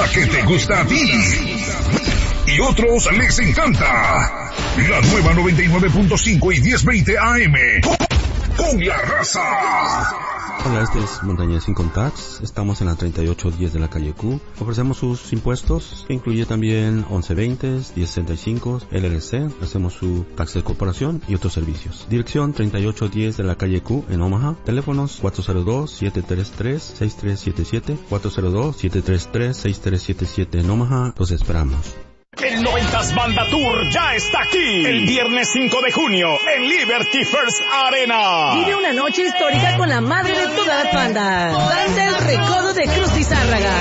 la que te gusta a ti y otros les encanta. La nueva 99.5 y 1020 AM con la raza. Hola, este es Montañés Sin Contacts. Estamos en la 3810 de la calle Q. Ofrecemos sus impuestos, que incluye también 1120, 1065, LLC. Hacemos su taxa de corporación y otros servicios. Dirección 3810 de la calle Q en Omaha. Teléfonos 402-733-6377, 402-733-6377 en Omaha. Los esperamos. El 90s Banda Tour ya está aquí. El viernes 5 de junio en Liberty First Arena. Vive una noche histórica con la madre de todas las bandas. Banda El Recodo de Cruz Lizárraga.